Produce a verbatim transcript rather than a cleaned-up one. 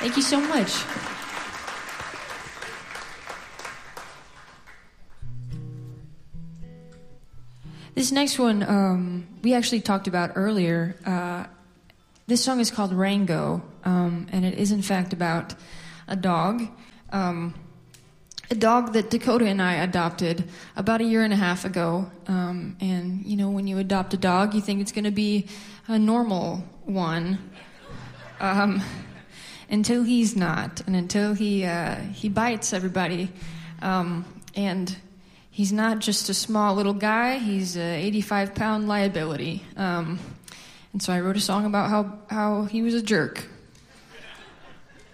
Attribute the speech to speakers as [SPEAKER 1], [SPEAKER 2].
[SPEAKER 1] Thank you so much. This next one, um, we actually talked about earlier. Uh, this song is called Rango, um, and it is in fact about a dog. Um, a dog that Dakota and I adopted about a year and a half ago. Um, and, you know, when you adopt a dog, you think it's going to be a normal one. Um, until he's not, and until he uh, he bites everybody. Um, and he's not just a small little guy, he's an eighty-five pound liability. Um, and so I wrote a song about how, how he was a jerk.